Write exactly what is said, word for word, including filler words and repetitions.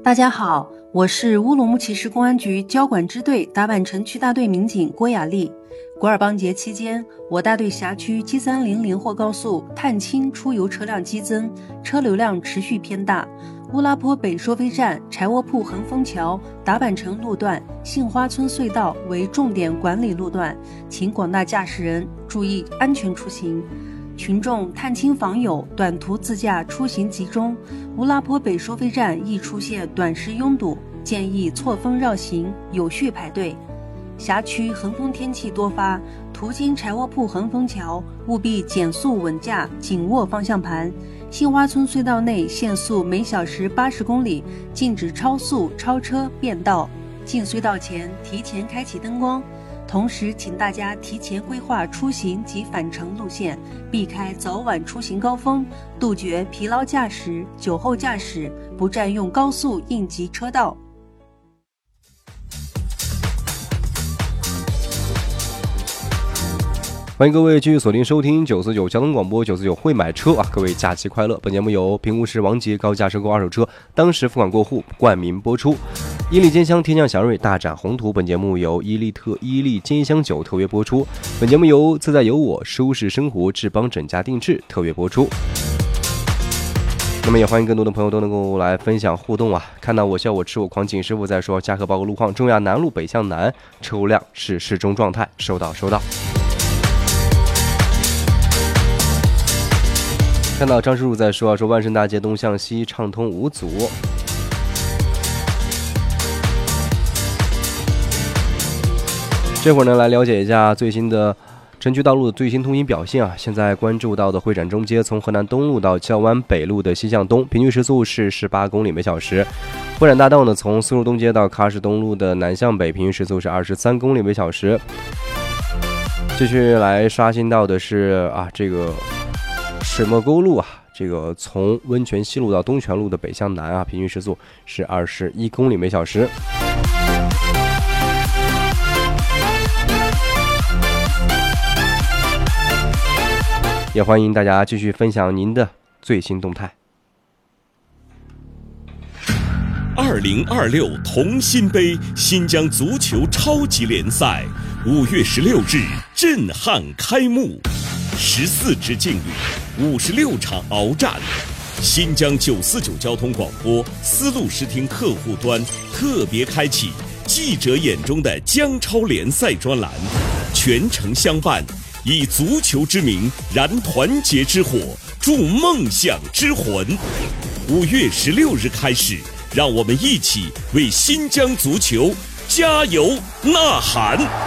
大家好，我是乌鲁木齐市公安局交管支队达坂城区大队民警郭雅丽。古尔邦节期间，我大队辖区 G 三零零货高速探清出游车辆激增，车流量持续偏大。乌拉坡北收费站、柴窝铺横峰桥、达坂城路段、杏花村隧道为重点管理路段，请广大驾驶人注意安全出行。群众探亲访友、短途自驾出行集中，乌拉坡北收费站易出现短时拥堵，建议错峰绕行，有序排队。辖区横风天气多发，途经柴窝铺横峰桥，务必减速稳驾，紧握方向盘。杏花村隧道内限速每小时八十公里，禁止超速、超车、变道。进隧道前提前开启灯光。同时请大家提前规划出行及返程路线，避开早晚出行高峰，杜绝疲劳驾驶、酒后驾驶，不占用高速应急车道。 欢迎各位继续锁定收听九四九交通广播，九四九会买车啊！各位假期快乐！本节目由平湖市王杰高价收购二手车当时付款过户冠名播出。伊利兼香天降祥瑞大展宏图，本节目由伊利特伊利兼香酒特约播出。本节目由自在有我舒适生活智邦整家定制特约播出。那么也欢迎更多的朋友都能够来分享互动啊！看到我笑我吃我狂，景师傅在说嘉禾报告路况，中亚南路北向南车辆是适中状态，收到收到。看到张师傅在说啊，说万盛大街东向西畅通无阻。这会儿呢，来了解一下最新的城区道路的最新通行表现啊。现在关注到的会展中街，从河南东路到教湾北路的西向东，平均时速是十八公里每小时。会展大道呢，从丝路东街到喀什东路的南向北，平均时速是二十三公里每小时。继续来刷新到的是啊，这个水墨沟路啊，这个从温泉西路到东泉路的北向南啊，平均时速是二十一公里每小时。也欢迎大家继续分享您的最新动态。 二零二六同心杯新疆足球超级联赛五月十六日震撼开幕，十四支劲旅，五十六场鏖战。新疆九四九交通广播丝路视听客户端特别开启记者眼中的疆超联赛专栏，全程相伴，以足球之名燃团结之火，助梦想之魂。五月十六日开始，让我们一起为新疆足球加油呐喊。